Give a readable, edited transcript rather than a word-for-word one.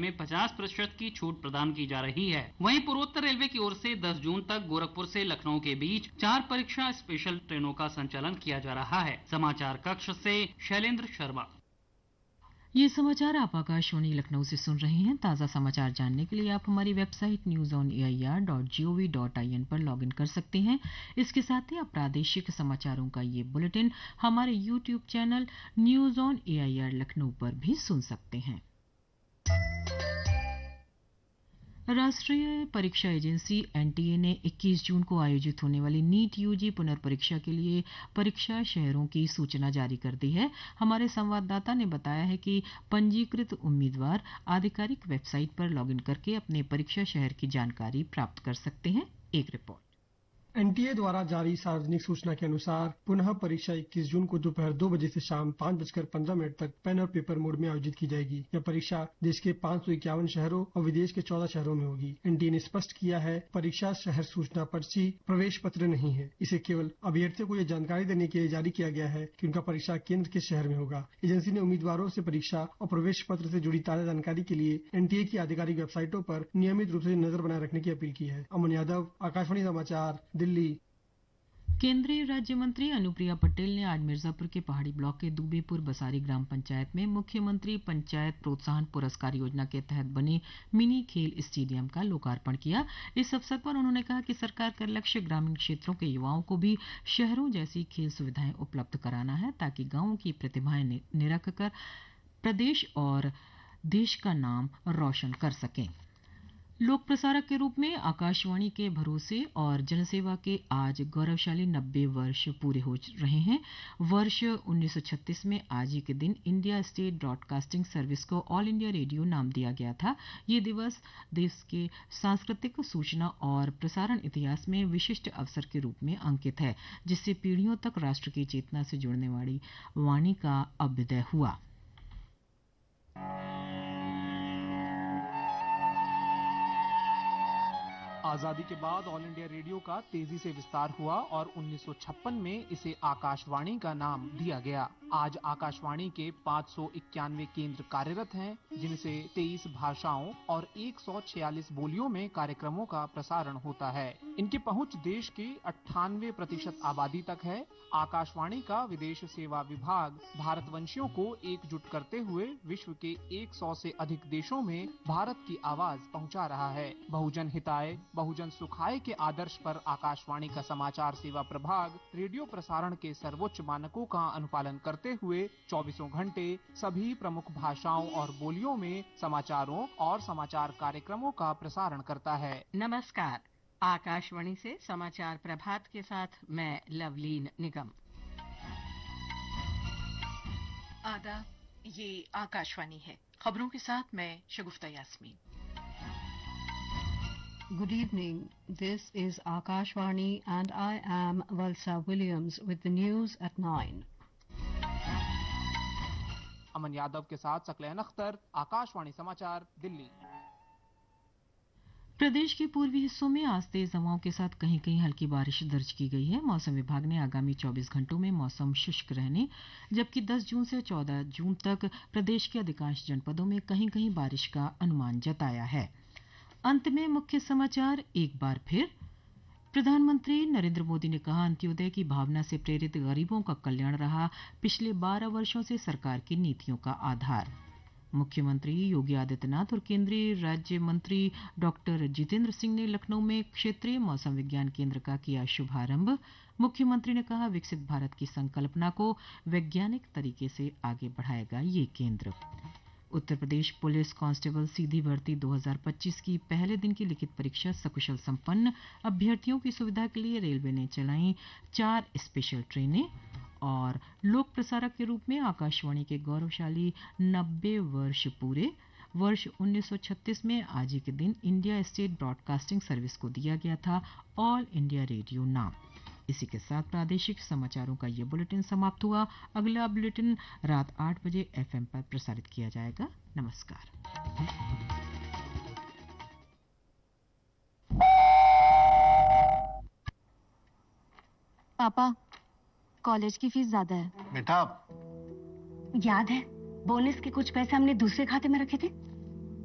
में 50% की छूट प्रदान की जा रही है। वहीं पूर्वोत्तर रेलवे की ओर से 10 जून तक गोरखपुर से लखनऊ के बीच 4 परीक्षा स्पेशल ट्रेनों का संचालन किया जा रहा है। समाचार कक्ष से शैलेंद्र शर्मा। ये समाचार आप आकाशवाणी लखनऊ से सुन रहे हैं। ताज़ा समाचार जानने के लिए आप हमारी वेबसाइट newsonair.gov.in पर लॉगिन कर सकते हैं। इसके साथ ही आप प्रादेशिक समाचारों का ये बुलेटिन हमारे YouTube channel news on AIR Lucknow पर भी सुन सकते हैं। राष्ट्रीय परीक्षा एजेंसी एनटीए ने 21 जून को आयोजित होने वाली नीट यूजी पुनर्परीक्षा के लिए परीक्षा शहरों की सूचना जारी कर दी है। हमारे संवाददाता ने बताया है कि पंजीकृत उम्मीदवार आधिकारिक वेबसाइट पर लॉगिन करके अपने परीक्षा शहर की जानकारी प्राप्त कर सकते हैं। एक रिपोर्ट। एनटीए द्वारा जारी सार्वजनिक सूचना के अनुसार पुनः परीक्षा 21 जून को दोपहर 2 बजे से शाम 5:15 तक पेन और पेपर मोड में आयोजित की जाएगी। यह परीक्षा देश के 551 शहरों और विदेश के 14 शहरों में होगी। एनटीए ने स्पष्ट किया है, परीक्षा शहर सूचना पर्ची प्रवेश पत्र नहीं है। इसे केवल अभ्यर्थियों को यह जानकारी देने के लिए जारी किया गया है कि उनका परीक्षा केंद्र किस शहर में होगा। एजेंसी ने उम्मीदवारों से परीक्षा और प्रवेश पत्र से जुड़ी ताजा जानकारी के लिए एनटीए की आधिकारिक वेबसाइटों पर नियमित रूप से नजर बनाए रखने की अपील की है। अमन यादव, आकाशवाणी समाचार, दिल्ली। केंद्रीय राज्य मंत्री अनुप्रिया पटेल ने आज मिर्जापुर के पहाड़ी ब्लॉक के दूबेपुर बसारी ग्राम पंचायत में मुख्यमंत्री पंचायत प्रोत्साहन पुरस्कार योजना के तहत बने मिनी खेल स्टेडियम का लोकार्पण किया। इस अवसर पर उन्होंने कहा कि सरकार का लक्ष्य ग्रामीण क्षेत्रों के युवाओं को भी शहरों जैसी खेल सुविधाएं उपलब्ध कराना है, ताकि गांवों की प्रतिभाएं निरख कर प्रदेश और देश का नाम रोशन कर सकें। लोक प्रसारक के रूप में आकाशवाणी के भरोसे और जनसेवा के आज गौरवशाली 90 वर्ष पूरे हो रहे हैं। वर्ष 1936 में आज ही के दिन इंडिया स्टेट ब्रॉडकास्टिंग सर्विस को ऑल इंडिया रेडियो नाम दिया गया था। ये दिवस देश के सांस्कृतिक, सूचना और प्रसारण इतिहास में विशिष्ट अवसर के रूप में अंकित है, जिससे पीढ़ियों तक राष्ट्र की चेतना से जुड़ने वाली वाणी का अभ्युदय हुआ। आजादी के बाद ऑल इंडिया रेडियो का तेजी से विस्तार हुआ और 1956 में इसे आकाशवाणी का नाम दिया गया। आज आकाशवाणी के 591 केंद्र कार्यरत हैं, जिनसे 23 भाषाओं और 146 बोलियों में कार्यक्रमों का प्रसारण होता है। इनकी पहुंच देश की 98% आबादी तक है। आकाशवाणी का विदेश सेवा विभाग भारतवंशियों को एकजुट करते हुए विश्व के 100 से अधिक देशों में भारत की आवाज पहुंचा रहा है। बहुजन हिताय बहुजन सुखाय के आदर्श पर आकाशवाणी का समाचार सेवा प्रभाग रेडियो प्रसारण के सर्वोच्च मानकों का अनुपालन करते हुए 24 घंटे सभी प्रमुख भाषाओं और बोलियों में समाचारों और समाचार कार्यक्रमों का प्रसारण करता है। नमस्कार, आकाशवाणी से समाचार प्रभात के साथ मैं लवलीन निगम। आदाब, ये आकाशवाणी है। खबरों के साथ मैं शगुफ्ता Yasmin. Good evening. This is Akashvani and I am Valsa Williams with the news at 9. अमन यादव के साथ सकलैन अख्तर, आकाशवाणी समाचार, दिल्ली। प्रदेश के पूर्वी हिस्सों में आज तेज हवाओं के साथ कहीं कहीं हल्की बारिश दर्ज की गई है। मौसम विभाग ने आगामी 24 घंटों में मौसम शुष्क रहने, जबकि 10 जून से 14 जून तक प्रदेश के अधिकांश जनपदों में कहीं कहीं बारिश का अनुमान जताया है। अंत में मुख्य समाचार एक बार फिर। प्रधानमंत्री नरेंद्र मोदी ने कहा, अंत्योदय की भावना से प्रेरित गरीबों का कल्याण रहा पिछले 12 वर्षों से सरकार की नीतियों का आधार। मुख्यमंत्री योगी आदित्यनाथ और केंद्रीय राज्य मंत्री डॉक्टर जितेंद्र सिंह ने लखनऊ में क्षेत्रीय मौसम विज्ञान केंद्र का किया शुभारंभ। मुख्यमंत्री ने कहा, विकसित भारत की संकल्पना को वैज्ञानिक तरीके से आगे बढ़ाएगा ये केंद्र। उत्तर प्रदेश पुलिस कांस्टेबल सीधी भर्ती 2025 की पहले दिन की लिखित परीक्षा सकुशल संपन्न। अभ्यर्थियों की सुविधा के लिए रेलवे ने चलाई 4 स्पेशल ट्रेनें। और लोक प्रसारक के रूप में आकाशवाणी के गौरवशाली 90 वर्ष पूरे। वर्ष 1936 में आज ही के दिन इंडिया स्टेट ब्रॉडकास्टिंग सर्विस को दिया गया था ऑल इंडिया रेडियो नाम। इसी के साथ प्रादेशिक समाचारों का ये बुलेटिन समाप्त हुआ। अगला बुलेटिन रात 8 बजे FM पर प्रसारित किया जाएगा। नमस्कार। पापा, कॉलेज की फीस ज्यादा है। बेटा, याद है बोनस के कुछ पैसे हमने दूसरे खाते में रखे थे?